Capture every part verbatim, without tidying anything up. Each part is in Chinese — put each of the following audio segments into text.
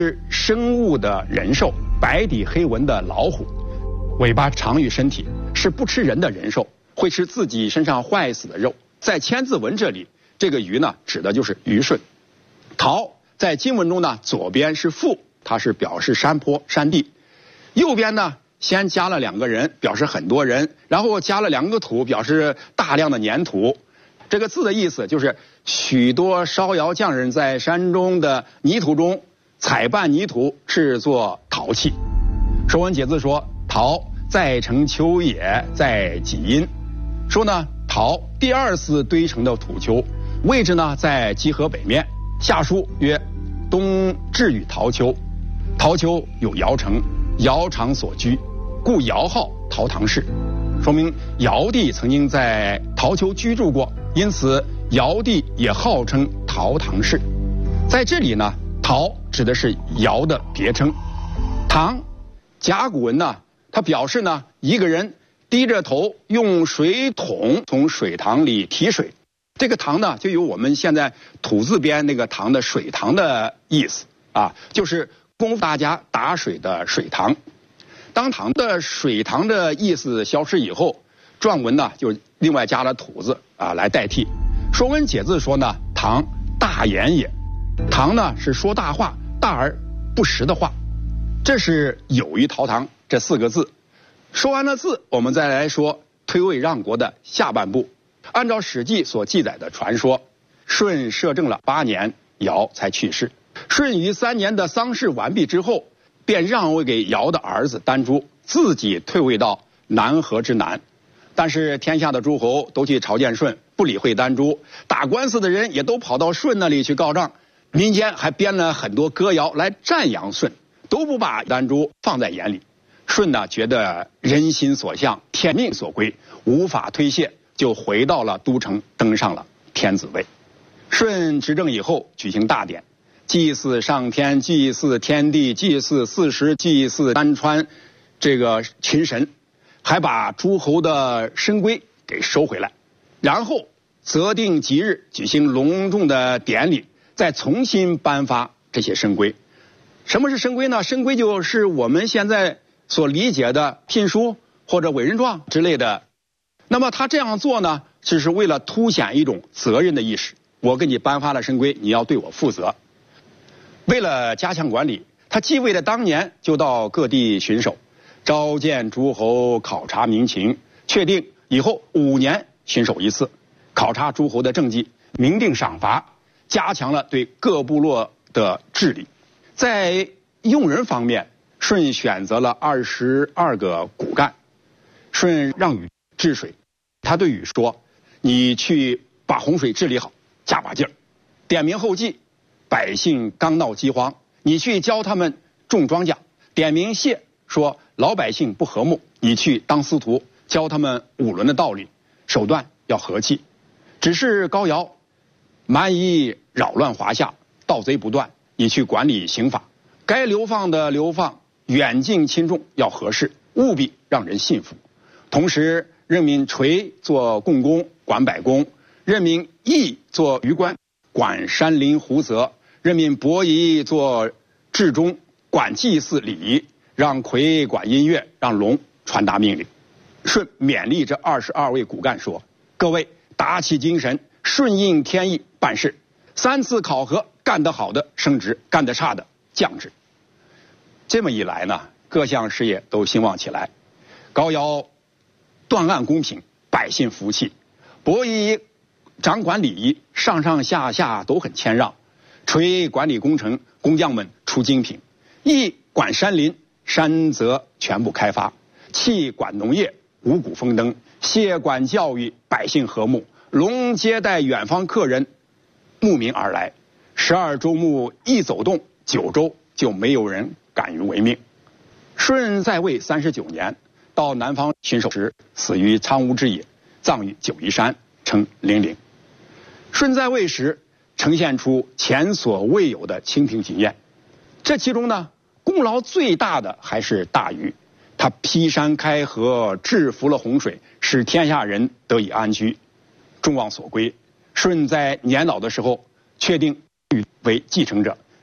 是生物的人兽，白底黑纹的老虎，尾巴长于身体，是不吃人的人兽，会吃自己身上坏死的肉。在千字文这里，这个虞呢指的就是虞舜。陶在经文中呢，左边是父，它是表示山坡山地，右边呢先加了两个人，表示很多人，然后加了两个土，表示大量的粘土。这个字的意思就是许多烧窑匠人在山中的泥土中采拌泥土，制作陶器。《说文解字》说：“陶在成丘也，在己阴。”说呢，陶第二次堆成的土丘，位置呢在济河北面。下书曰：“东至与陶丘，陶丘有尧城，尧场所居，故尧号陶唐氏。”说明尧帝曾经在陶丘居住过，因此尧帝也号称陶唐氏。在这里呢，陶指的是尧的别称。唐甲骨文呢，它表示呢一个人低着头用水桶从水塘里提水。这个塘呢，就有我们现在土字边那个塘的水塘的意思啊，就是供大家打水的水塘。当唐的水塘的意思消失以后，篆文呢就另外加了土字啊来代替。《说文解字》说呢，唐大言也。唐呢是说大话，大而不实的话，这是有于陶唐这四个字。说完了字，我们再来说推位让国的下半部。按照《史记》所记载的传说，舜摄政了八年，尧才去世。舜于三年的丧事完毕之后，便让位给尧的儿子丹朱，自己退位到南河之南。但是天下的诸侯都去朝见舜，不理会丹朱，打官司的人也都跑到舜那里去告状，民间还编了很多歌谣来赞扬舜，都不把丹朱放在眼里。舜呢觉得人心所向，天命所归，无法推卸，就回到了都城，登上了天子位。舜执政以后，举行大典，祭祀上天，祭祀天地，祭祀四时，祭祀山川这个群神，还把诸侯的神规给收回来，然后择定吉日举行隆重的典礼，再重新颁发这些神规。什么是神规呢？神规就是我们现在所理解的聘书或者委任状之类的。那么他这样做呢，只是为了凸显一种责任的意识，我给你颁发了神规，你要对我负责。为了加强管理，他继位的当年就到各地巡守，召见诸侯，考察民情，确定以后五年巡守一次，考察诸侯的政绩，明定赏罚，加强了对各部落的治理。在用人方面，舜选择了二十二个骨干。舜让禹治水，他对禹说：“你去把洪水治理好，加把劲儿。”点名后稷，百姓刚闹饥荒，你去教他们种庄稼。点名谢，说老百姓不和睦，你去当司徒，教他们五伦的道理，手段要和气。只是高尧蛮夷扰乱华夏，盗贼不断，你去管理刑法，该流放的流放，远近轻重要合适，务必让人信服。同时任命垂做共工，管百工；任命羿做余官，管山林湖泽；任命伯夷做治中，管祭祀礼仪；让葵管音乐，让龙传达命令。舜勉励这二十二位骨干说：“各位打起精神，顺应天意办事。三次考核，干得好的升职，干得差的降职。”这么一来呢，各项事业都兴旺起来。高尧断案公平，百姓服气；伯夷掌管礼仪，上上下下都很谦让；垂管理工程，工匠们出精品；羿管山林，山泽全部开发；契管农业，五谷丰登；谢管教育，百姓和睦；龙接待远方客人，慕名而来。十二周目一走动，九州就没有人敢于违命。舜在位三十九年，到南方巡守时，死于苍梧之野，葬于九嶷山，称陵陵。舜在位时呈现出前所未有的清平景验，这其中呢，功劳最大的还是大禹。他劈山开河，制服了洪水，使天下人得以安居，众望所归。舜在年老的时候确定禹为继承者，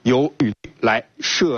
由鱼来设。